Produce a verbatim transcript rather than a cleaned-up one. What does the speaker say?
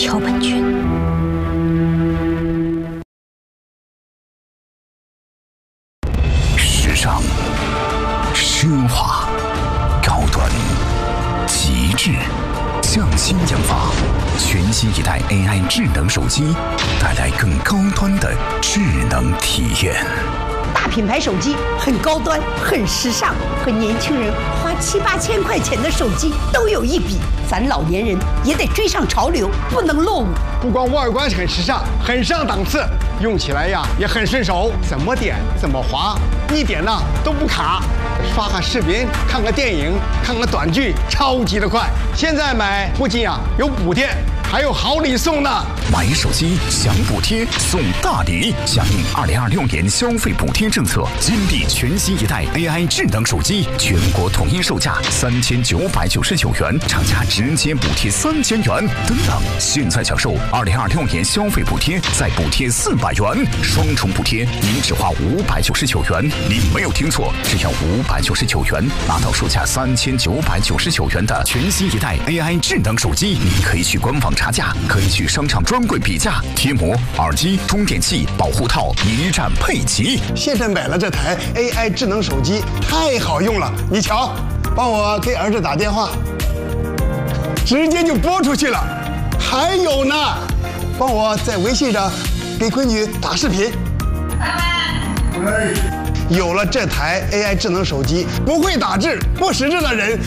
条本卷。 时尚、奢华、高端、极致，匠心研发，全新一代 A I 智能手机，带来更高端的智能体验。 大品牌手机很高端，很时尚，和年轻人花七八千块钱的手机都有一比。咱老年人也得追上潮流，不能落伍。 不光外观很时尚，很上档次，用起来呀也很顺手，怎么点怎么滑，一点呢都不卡。刷个视频，看个电影，看个短剧，超级的快。现在买不仅啊有补贴，还有好礼送呢。 买手机享补贴送大礼，响应二零二六年消费补贴政策，金立全新一代 A I 智能手机，全国统一售价三千九百九十九元，厂家直接补贴三千元。等等，现在享受二零二六年消费补贴，再补贴四百元，双重补贴，您只花五百九十九元。您没有听错，只要五百九十九元，拿到售价三千九百九十九元的全新一代 A I 智能手机。你可以去官网查价，可以去商场专柜比价，贴膜、耳机、充电器、保护套一站配齐。 现在买了这台 A I 智能手机，太好用了。你瞧，帮我给儿子打电话，直接就拨出去了。还有呢，帮我在微信上给闺女打视频。有了这台 A I 智能手机，不会打字、不识字的人